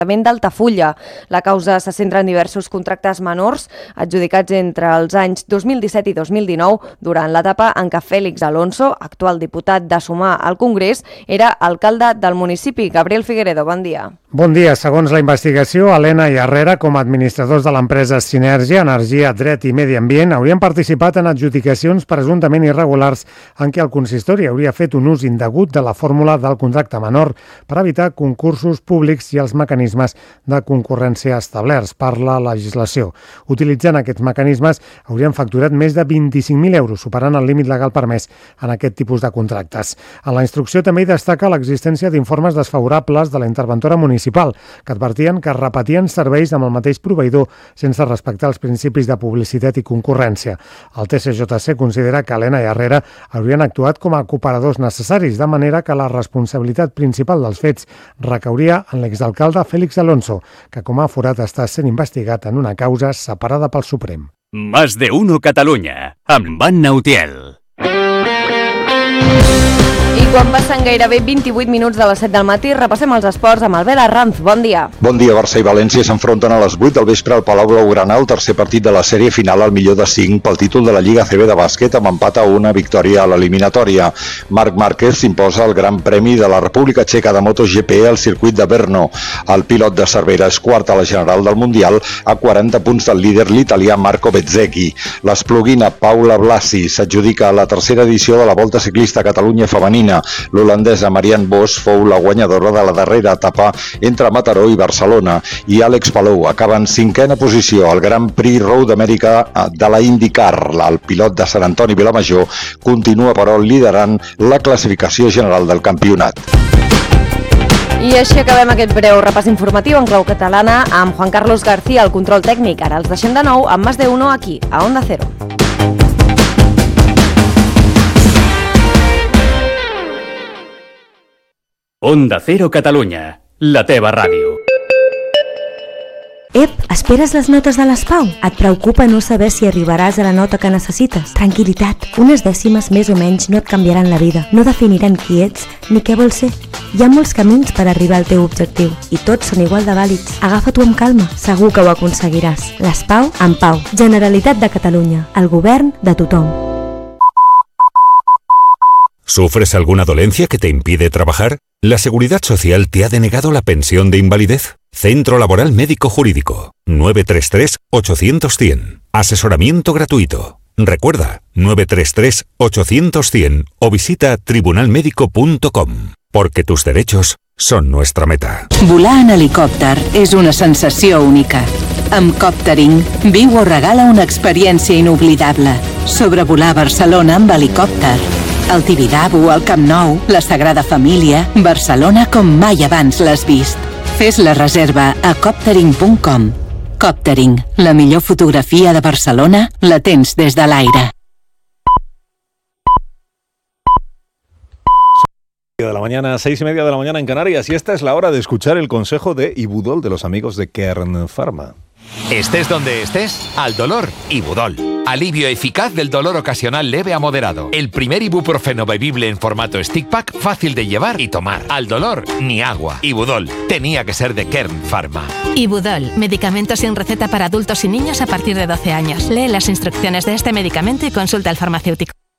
d'Altafulla. La causa se centra en diversos contractes menors adjudicats entre els anys 2017 i 2019 durant l'etapa en què Félix Alonso, actual diputat de Sumar al Congrés, era alcalde del municipi. Gabriel Figueredo, bon dia. Bon dia. Segons la investigació, Helena i Herrera, com a administradors de l'empresa Sinergia, Energia, Dret i Medi Ambient, haurien participat en adjudicacions presumptament irregulars en què el consistori hauria fet un ús indegut de la fórmula del contracte menor per evitar concursos públics i els mecanismes de concurrència establerts per la legislació. Utilitzant aquests mecanismes, haurien facturat més de 25.000 euros, superant el límit legal permès en aquest tipus de contractes. En la instrucció també hi destaca l'existència d'informes desfavorables de la interventora municipal, que advertien que repetien serveis amb el mateix proveïdor sense respectar els principis de publicitat i concurrència. El TCJC considera que Helena i Herrera haurien actuat com a cooperadors necessaris, de manera que la responsabilitat principal dels fets recauria en l'exalcalde Félix Alonso, que com a forat està sent investigat en una causa separada pel Suprem. Más de uno Catalunya, amb Anna Utiel. I quan passen gairebé 28 minuts de les 7 del matí, repassem els esports amb Albert Arranz. Bon dia. Bon dia. Barça i València s'enfronten a les 8 del vespre al Palau Blaugrana, el tercer partit de la sèrie final al millor de 5 pel títol de la Lliga CB de bàsquet, amb empat a una victòria a l'eliminatòria. Marc Márquez s'imposa el Gran Premi de la República Txeca de MotoGP al circuit de Brno. El pilot de Cervera és quart a la general del Mundial a 40 punts del líder, l'italià Marco Bezzecchi. L'espluguina Paula Blasi s'adjudica la tercera edició de la Volta Ciclista a Catalunya femenina. L'holandesa Marianne Vos fou la guanyadora de la darrera etapa entre Mataró i Barcelona, i Àlex Palou acaba en cinquena posició al Gran Prix Road America de la IndyCar. El pilot de Sant Antoni Vilamajor continua, però, liderant la classificació general del campionat. I així acabem aquest breu repàs informatiu en clau catalana amb Juan Carlos García, el control tècnic. Ara els deixem de nou amb Más de Uno aquí, a Onda Cero. Onda Cero Catalunya, la teva ràdio. Ep, esperes les notes de les Pau? Et preocupa no saber si arribaràs a la nota que necessites? Tranquil·litat, unes dècimes més o menys no et canviaran la vida, no definiran qui ets ni què vols ser. Hi ha molts camins per arribar al teu objectiu i tots són igual de vàlids. Agafa-t'ho amb calma, segur que ho aconseguiràs. Les Pau en Pau. Generalitat de Catalunya, el govern de tothom. ¿Sufres alguna dolencia que te impide trabajar? La Seguridad Social te ha denegado la pensión de invalidez. Centro Laboral Médico Jurídico. 933-800-100. Asesoramiento gratuito. Recuerda, 933-800-100 o visita tribunalmedico.com. Porque tus derechos són nuestra meta. Volar en helicòpter és una sensació única. Amb Coptering, viu o regala una experiència inoblidable. Sobrevolar Barcelona amb helicòpter. El Tibidabo, el Camp Nou, la Sagrada Família, Barcelona com mai abans l'has vist. Fes la reserva a coptering.com. Coptering, la millor fotografia de Barcelona la tens des de l'aire. De la mañana, 6:30 de la mañana en Canarias, y esta es la hora de escuchar el consejo de Ibudol, de los amigos de Kern Pharma. Estés donde estés, al dolor, Ibudol. Alivio eficaz del dolor ocasional leve a moderado. El primer ibuprofeno bebible en formato stick pack, fácil de llevar y tomar. Al dolor, ni agua. Ibudol, tenía que ser de Kern Pharma. Ibudol, medicamento sin receta para adultos y niños a partir de 12 años. Lee las instrucciones de este medicamento y consulta al farmacéutico.